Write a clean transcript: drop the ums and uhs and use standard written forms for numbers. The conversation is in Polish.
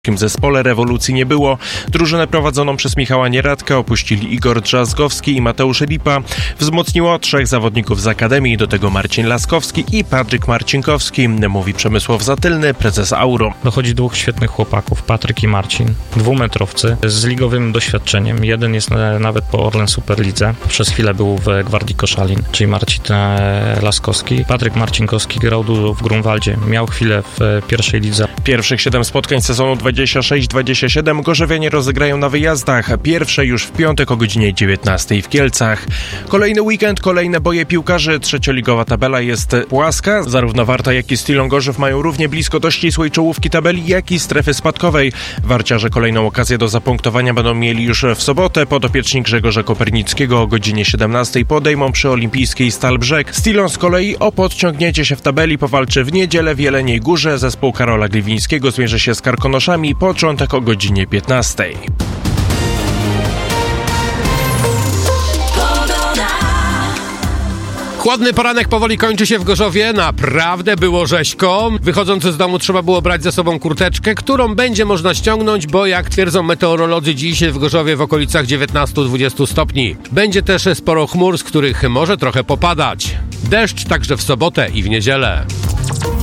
zespole rewolucji nie było. Drużynę prowadzoną przez Michała Nieradka opuścili Igor Drzazgowski i Mateusz Lipa. Wzmocniło 3 zawodników z Akademii, do tego Marcin Laskowski i Patryk Marcinkowski, mówi Przemysław Zatylny, prezes Auro. Dochodzi 2 świetnych chłopaków, Patryk i Marcin, 2-metrowcy z ligowym doświadczeniem. Jeden jest nawet po Orlen Superlidze. Przez chwilę był w Gwardii Koszalin, czyli Marcin Laskowski. Patryk Marcinkowski grał dużo w Grunwaldzie, miał chwilę w pierwszej lidze. Pierwszych 7 spotkań sezonu 26-27 gorzowianie rozegrają na wyjazdach. Pierwsze już w piątek o godzinie 19 w Kielcach. Kolejny weekend, kolejne boje piłkarzy. Trzecioligowa tabela jest płaska. Zarówno Warta, jak i Stilon Gorzów mają równie blisko do ścisłej czołówki tabeli, jak i strefy spadkowej. Warciarze kolejną okazję do zapunktowania będą mieli już w sobotę. Podopieczni Grzegorza Kopernickiego o godzinie 17 podejmą przy Olimpijskiej Stal Brzeg. Stilon z kolei o podciągnięcie się w tabeli powalczy w niedzielę w Jeleniej Górze. Zespół Karola Gliwińskiego zmierzy się z Karkonoszami. Początek o godzinie 15. Chłodny poranek powoli kończy się w Gorzowie. Naprawdę było rzeźko. Wychodząc z domu trzeba było brać ze sobą kurteczkę, którą będzie można ściągnąć, bo jak twierdzą meteorolodzy, dziś w Gorzowie w okolicach 19-20 stopni. Będzie też sporo chmur, z których może trochę popadać. Deszcz także w sobotę i w niedzielę.